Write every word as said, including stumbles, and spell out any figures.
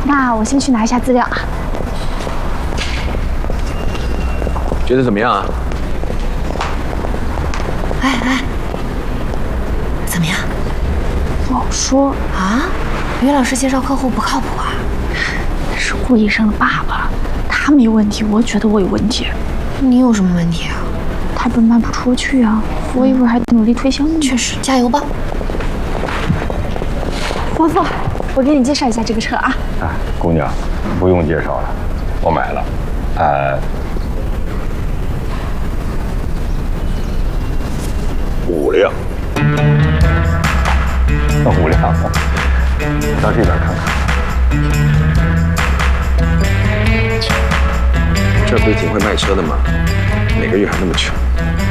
那我先去拿一下资料啊。 觉得怎么样啊？ 哎哎，怎么样？ 不好说啊？于老师介绍客户不靠谱啊？ 是顾医生的爸爸，他没问题，我觉得我有问题。 你有什么问题啊？ 他不卖不出去啊，我一会儿还得努力推销呢。 确实，加油吧。 伯父，我给你介绍一下这个车啊。 啊，姑娘，不用介绍了，我买了。呃，五辆，五辆，到这边看看。 这不是挺会卖车的吗？每个月还那么穷。